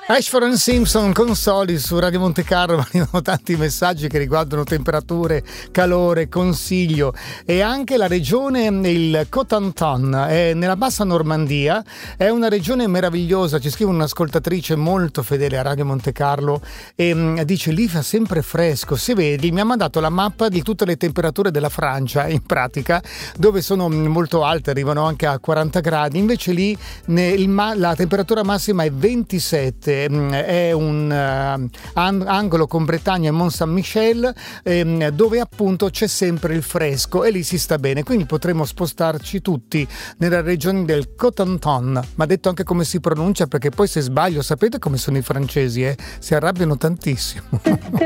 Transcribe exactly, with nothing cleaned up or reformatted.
Ashford and Simpson con Soli su Radio Monte Carlo. Arrivano tanti messaggi che riguardano temperature, calore, consiglio e anche la regione, il Cotentin, è nella bassa Normandia, è una regione meravigliosa. Ci scrive un'ascoltatrice molto fedele a Radio Monte Carlo e um, dice lì fa sempre fresco. Se vedi, mi ha mandato la mappa di tutte le temperature della Francia, in pratica, dove sono molto alte, arrivano anche a quaranta gradi, invece lì ne, il, la temperatura massima è ventisette. È un uh, angolo con Bretagna e Mont Saint-Michel, ehm, dove appunto c'è sempre il fresco e lì si sta bene, quindi potremo spostarci tutti nella regione del Cotentin. Ma detto anche come si pronuncia, perché poi se sbaglio sapete come sono i francesi, eh? Si arrabbiano tantissimo.